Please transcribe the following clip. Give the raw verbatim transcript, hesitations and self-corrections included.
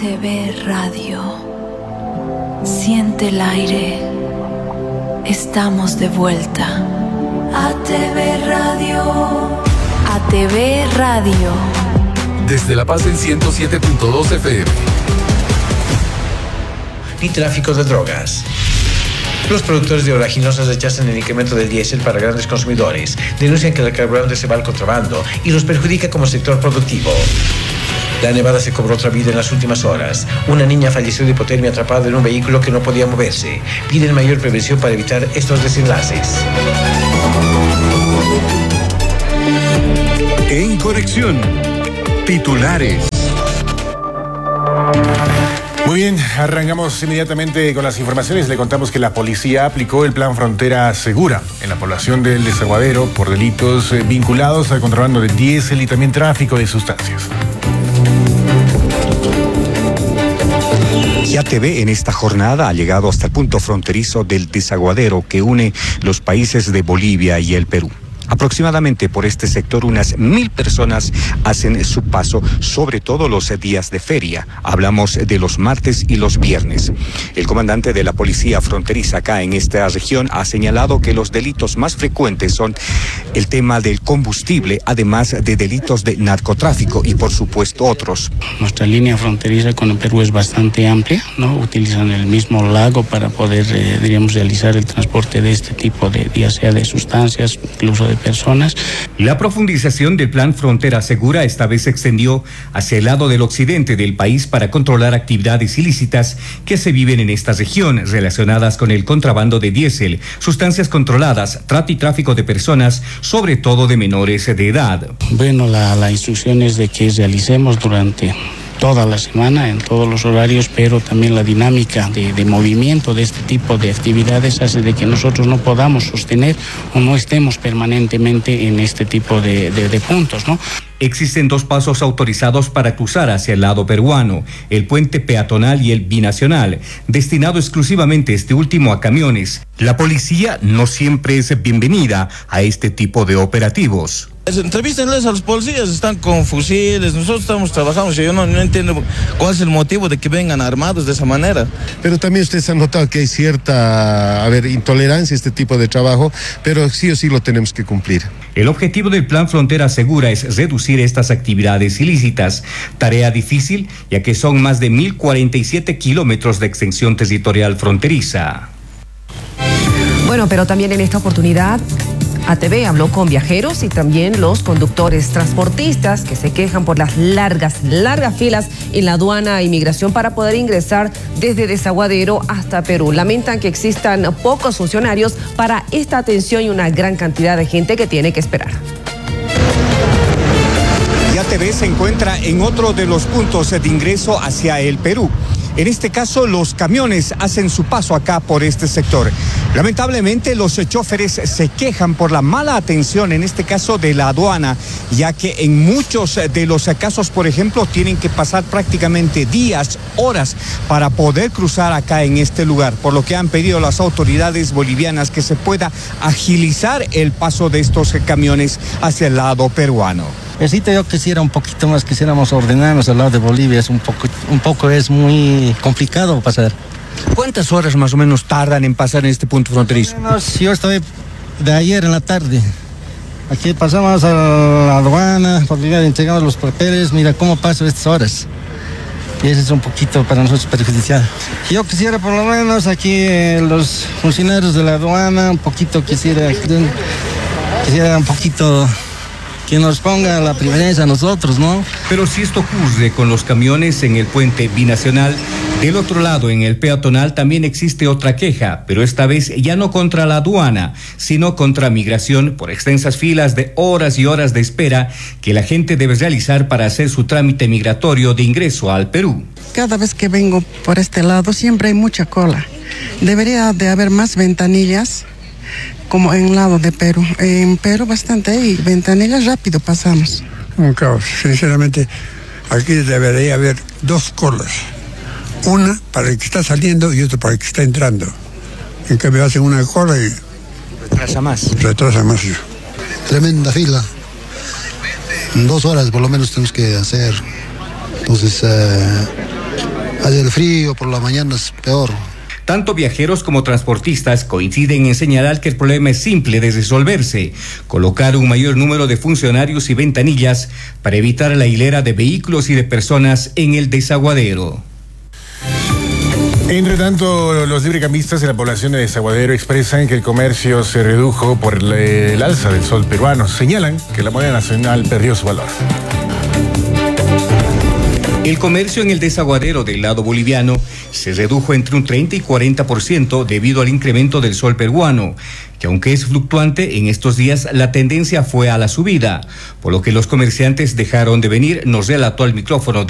T V Radio. Siente el aire. Estamos de vuelta. A T V Radio. A T V Radio. Desde La Paz en ciento siete punto dos F M. Ni tráfico de drogas. Los productores de oleaginosas rechazan el incremento del diésel para grandes consumidores. Denuncian que el carburante se va al contrabando y los perjudica como sector productivo. La nevada se cobró otra vida en las últimas horas. Una niña falleció de hipotermia atrapada en un vehículo que no podía moverse. Piden mayor prevención para evitar estos desenlaces. En conexión, titulares. Muy bien, arrancamos inmediatamente con las informaciones. Le contamos que la policía aplicó el plan Frontera Segura en la población del Desaguadero por delitos eh, vinculados al contrabando de diésel y también tráfico de sustancias. Y A T V en esta jornada ha llegado hasta el punto fronterizo del Desaguadero que une los países de Bolivia y el Perú. Aproximadamente por este sector unas mil personas hacen su paso, sobre todo los días de feria. Hablamos de los martes y los viernes. El comandante de la policía fronteriza acá en esta región ha señalado que los delitos más frecuentes son el tema del combustible, además de delitos de narcotráfico y por supuesto otros. Nuestra línea fronteriza con el Perú es bastante amplia, ¿no? Utilizan el mismo lago para poder, eh, diríamos, realizar el transporte de este tipo de, ya sea de sustancias, incluso de personas. La profundización del plan Frontera Segura esta vez se extendió hacia el lado del occidente del país para controlar actividades ilícitas que se viven en esta región relacionadas con el contrabando de diésel, sustancias controladas, trata y tráfico de personas, sobre todo de menores de edad. Bueno, la, la instrucción es de que realicemos durante toda la semana, en todos los horarios, pero también la dinámica de, de movimiento de este tipo de actividades hace de que nosotros no podamos sostener o no estemos permanentemente en este tipo de, de, de puntos, ¿no? Existen dos pasos autorizados para cruzar hacia el lado peruano, el puente peatonal y el binacional, destinado exclusivamente este último a camiones. La policía no siempre es bienvenida a este tipo de operativos. Entrevístenles a los policías, están con fusiles, nosotros estamos trabajando, yo no, no entiendo cuál es el motivo de que vengan armados de esa manera. Pero también ustedes han notado que hay cierta, a ver, intolerancia a este tipo de trabajo, pero sí o sí lo tenemos que cumplir. El objetivo del Plan Frontera Segura es reducir estas actividades ilícitas, tarea difícil ya que son más de mil cuarenta y siete kilómetros de extensión territorial fronteriza. Bueno, pero también en esta oportunidad A T V habló con viajeros y también los conductores transportistas que se quejan por las largas, largas filas en la aduana e inmigración para poder ingresar desde Desaguadero hasta Perú. Lamentan que existan pocos funcionarios para esta atención y una gran cantidad de gente que tiene que esperar. Y A T V se encuentra en otro de los puntos de ingreso hacia el Perú. En este caso, los camiones hacen su paso acá por este sector. Lamentablemente, los choferes se quejan por la mala atención, en este caso de la aduana, ya que en muchos de los casos, por ejemplo, tienen que pasar prácticamente días, horas, para poder cruzar acá en este lugar, por lo que han pedido a las autoridades bolivianas que se pueda agilizar el paso de estos camiones hacia el lado peruano. Necesito yo quisiera un poquito más, quisiéramos ordenarnos al lado de Bolivia, es un poco, un poco es muy complicado pasar. ¿Cuántas horas más o menos tardan en pasar en este punto fronterizo? Menos, yo estoy de ayer en la tarde. Aquí pasamos a la aduana, boliviana, entregamos los papeles, mira cómo paso estas horas. Y eso es un poquito para nosotros perjudicial. Yo quisiera por lo menos aquí eh, los funcionarios de la aduana, un poquito quisiera, quisiera un poquito que nos ponga la preferencia a nosotros, ¿no? Pero si esto ocurre con los camiones en el puente binacional, del otro lado, en el peatonal, también existe otra queja, pero esta vez ya no contra la aduana, sino contra migración por extensas filas de horas y horas de espera que la gente debe realizar para hacer su trámite migratorio de ingreso al Perú. Cada vez que vengo por este lado siempre hay mucha cola. Debería de haber más ventanillas, como en el lado de Perú. En Perú bastante hay ventanillas, rápido pasamos. Un caos, sinceramente, aquí debería haber dos colas. Una para el que está saliendo y otra para el que está entrando. En cambio hacen una cola y... Retrasa más. Retrasa más. Tremenda fila. En dos horas por lo menos tenemos que hacer. Entonces, eh, Hay el frío, por la mañana es peor. Tanto viajeros como transportistas coinciden en señalar que el problema es simple de resolverse: colocar un mayor número de funcionarios y ventanillas para evitar la hilera de vehículos y de personas en el desaguadero. Entre tanto, los librecambistas de la población de Desaguadero expresan que el comercio se redujo por el, el alza del sol peruano. Señalan que la moneda nacional perdió su valor. El comercio en el desaguadero del lado boliviano se redujo entre un treinta y cuarenta por ciento debido al incremento del sol peruano, que aunque es fluctuante, en estos días la tendencia fue a la subida, por lo que los comerciantes dejaron de venir, nos relató al micrófono